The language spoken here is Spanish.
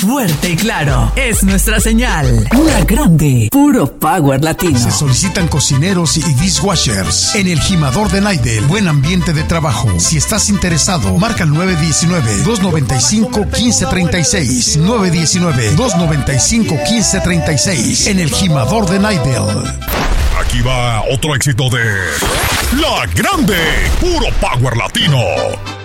Fuerte y claro, es nuestra señal. La Grande, puro power latino. Se solicitan cocineros y dishwashers en el Jimador de Naidel. Buen ambiente de trabajo. Si estás interesado, marca el 919-295-1536. 919-295-1536 en el Jimador de Naidel. Aquí va otro éxito de La Grande, puro power latino.